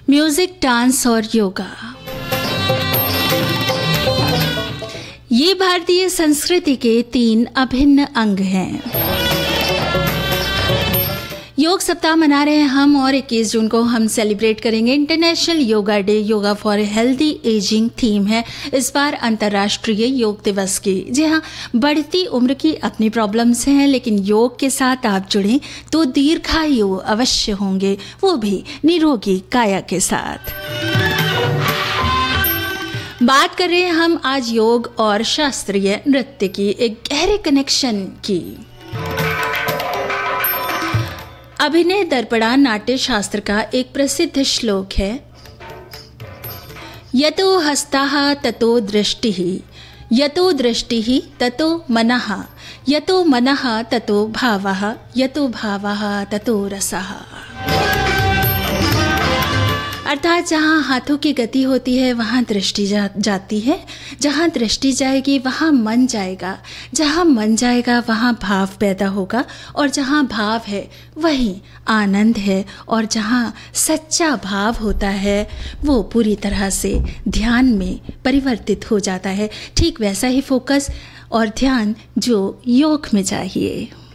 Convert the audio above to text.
Music, dance और योगा ये भारतीय संस्कृति के 3 अभिन्न अंग हैं। योग सप्ताह मना रहे हैं हम और 21 जून को हम सेलिब्रेट करेंगे international yoga day. Yoga for healthy ageing theme है इस बार अंतर्राष्ट्रीय योग दिवस की। जी हाँ, बढ़ती उम्र की अपनी प्रॉब्लम्स हैं, लेकिन योग के साथ आप जुड़ें तो दीर्घायु अवश्य होंगे, वो भी निरोगी काया के साथ। बात कर रहे हैं हम आज योग और शास्त्रीय नृत्य की, एक गहरे कनेक्शन की। अभिनय दर्पणा नाट्य शास्त्र का एक प्रसिद्ध श्लोक है, यतो हस्ताः ततो दृष्टिः, यतो दृष्टिः ततो मनः, यतो मनः ततो भावः, यतो भावः ततो रसः। अर्थात जहाँ हाथों की गति होती है वहाँ दृष्टि जाती है, जहाँ दृष्टि जाएगी वहाँ मन जाएगा, जहाँ मन जाएगा वहाँ भाव पैदा होगा, और जहाँ भाव है वहीं आनंद है, और जहाँ सच्चा भाव होता है वो पूरी तरह से ध्यान में परिवर्तित हो जाता है। ठीक वैसा ही फोकस और ध्यान जो योग में चाहिए।